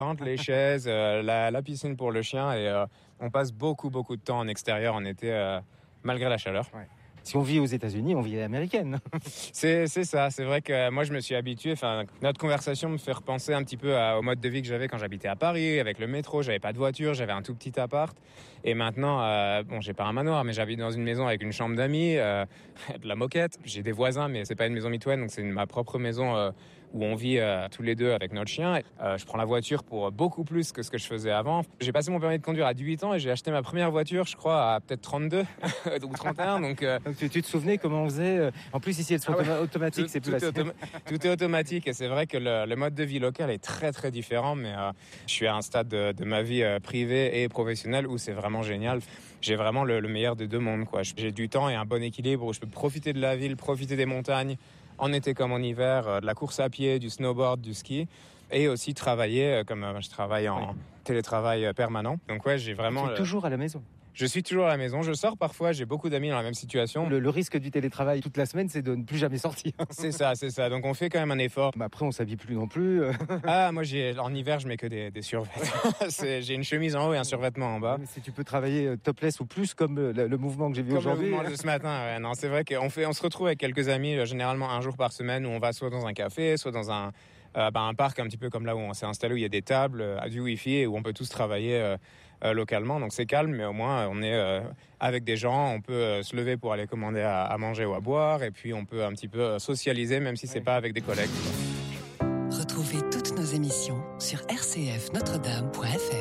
Les chaises, la piscine pour le chien et on passe beaucoup de temps en extérieur en été malgré la chaleur. Ouais. Si on vit aux États-Unis, on vit à l'américaine. C'est ça, c'est vrai que moi je me suis habitué, notre conversation me fait repenser un petit peu au mode de vie que j'avais quand j'habitais à Paris, avec le métro, j'avais pas de voiture, j'avais un tout petit appart. Et maintenant, j'ai pas un manoir, mais j'habite dans une maison avec une chambre d'amis, de la moquette. J'ai des voisins, mais c'est pas une maison mitoyenne, donc c'est ma propre maison où on vit tous les deux avec notre chien. Je prends la voiture pour beaucoup plus que ce que je faisais avant. J'ai passé mon permis de conduire à 18 ans et j'ai acheté ma première voiture, je crois, à peut-être 32 ou 31. Donc tu te souvenais comment on faisait En plus, ici, elles sont automatiques, c'est plus facile. Tout est automatique et c'est vrai que le mode de vie local est très très différent, mais je suis à un stade de ma vie privée et professionnelle où c'est vraiment génial. J'ai vraiment le meilleur des deux mondes, quoi. J'ai du temps et un bon équilibre où je peux profiter de la ville, profiter des montagnes, en été comme en hiver, de la course à pied, du snowboard, du ski, et aussi travailler comme je travaille en télétravail permanent. Donc ouais, j'ai vraiment... Tu es toujours à la maison. Je suis toujours à la maison, je sors parfois, j'ai beaucoup d'amis dans la même situation. Le risque du télétravail toute la semaine, c'est de ne plus jamais sortir. C'est ça. Donc on fait quand même un effort. Mais après, on s'habille plus non plus. Moi, en hiver, je mets que des survêtements. J'ai une chemise en haut et un survêtement en bas. Mais si tu peux travailler topless ou plus, comme le mouvement que j'ai vu aujourd'hui. Comme le mouvement de ce matin, ouais. Non, c'est vrai qu'on se retrouve avec quelques amis, généralement un jour par semaine, où on va soit dans un café, soit dans un parc un petit peu comme là où on s'est installé, où il y a des tables, du wifi et où on peut tous travailler localement. Donc c'est calme, mais au moins on est avec des gens, on peut se lever pour aller commander à manger ou à boire, et puis on peut un petit peu socialiser, même si c'est pas avec des collègues. Retrouvez toutes nos émissions sur rcfnotredame.fr.